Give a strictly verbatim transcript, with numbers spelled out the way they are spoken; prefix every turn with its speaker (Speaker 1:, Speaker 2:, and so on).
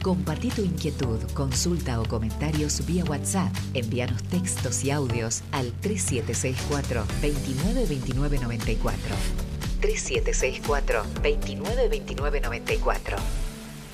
Speaker 1: Compartí tu inquietud, consulta o comentarios vía WhatsApp. Envíanos textos y audios al tres siete seis cuatro, dos nueve dos nueve nueve cuatro. tres siete seis cuatro, dos nueve dos nueve nueve cuatro.